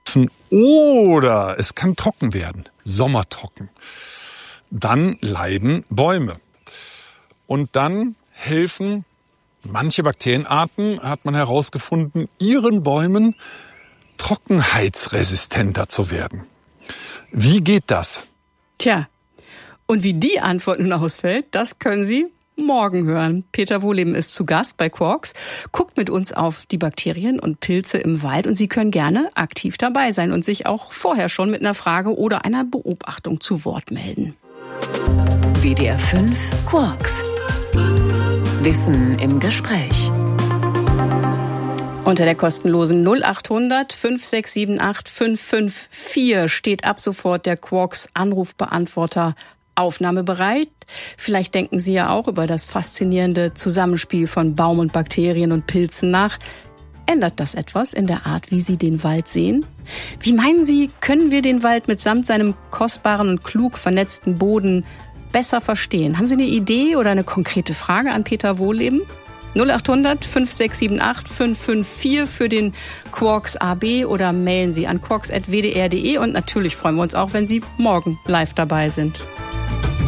Oder es kann trocken werden, sommertrocken. Dann leiden Bäume. Und dann helfen manche Bakterienarten, hat man herausgefunden, ihren Bäumen trockenheitsresistenter zu werden. Wie geht das? Tja, und wie die Antwort nun ausfällt, das können Sie morgen hören. Peter Wohleben ist zu Gast bei Quarks, guckt mit uns auf die Bakterien und Pilze im Wald und Sie können gerne aktiv dabei sein und sich auch vorher schon mit einer Frage oder einer Beobachtung zu Wort melden. WDR 5 Quarks. Wissen im Gespräch. Unter der kostenlosen 0800 5678 554 steht ab sofort der Quarks Anrufbeantworter aufnahmebereit. Vielleicht denken Sie ja auch über das faszinierende Zusammenspiel von Baum und Bakterien und Pilzen nach. Ändert das etwas in der Art, wie Sie den Wald sehen? Wie meinen Sie, können wir den Wald mitsamt seinem kostbaren und klug vernetzten Boden besser verstehen? Haben Sie eine Idee oder eine konkrete Frage an Peter Wohleben? 0800 5678 554 für den Quarks AB oder mailen Sie an quarks@wdr.de und natürlich freuen wir uns auch, wenn Sie morgen live dabei sind.